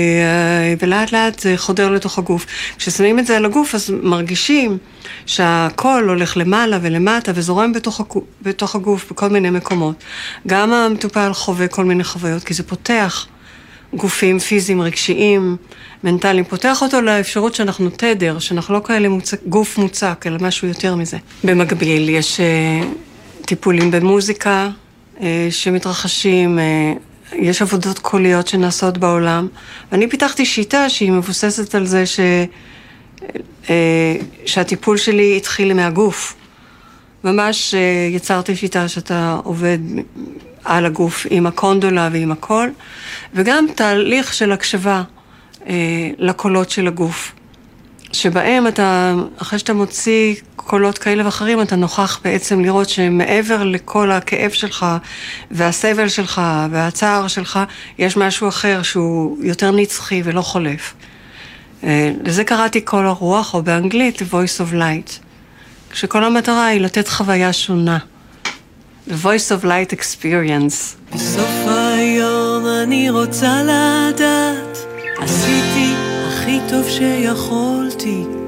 ולאט לאט זה חודר לתוך הגוף. כששמים את זה על הגוף, אז מרגישים שהקול הולך למעלה ולמטה וזורם בתוך הגוף בכל מיני מקומות. גם המטופל חווה כל מיני חוויות, כי זה פותח גופים פיזיים, רגשיים, מנטליים, פותח אותו לאפשרות שאנחנו תדר, שאנחנו לא כאלה גוף מוצק, אלא משהו יותר מזה. במקביל יש טיפולים במוזיקה שמתרחשים, יש עבודות קוליות שנעשות בעולם, ואני פיתחתי שיטה שהיא מבוססת על זה שהטיפול שלי התחיל מהגוף. ממש יצרתי שיטה שאתה עובד על הגוף עם הקונדולה ועם הקול, וגם תהליך של הקשבה לקולות של הגוף, שבהם אתה, אחרי שאתה מוציא קולות כאלה ואחרים, אתה נוכח בעצם לראות שמעבר לכל הכאב שלך והסבל שלך והצער שלך, יש משהו אחר שהוא יותר נצחי ולא חולף. לזה קראתי קול הרוח, או באנגלית Voice of Light, כשכל המטרה היא לתת חוויה שונה. The Voice of Light Experience. בסוף היום אני רוצה לדעת, עשיתי הכי טוב שיכולתי,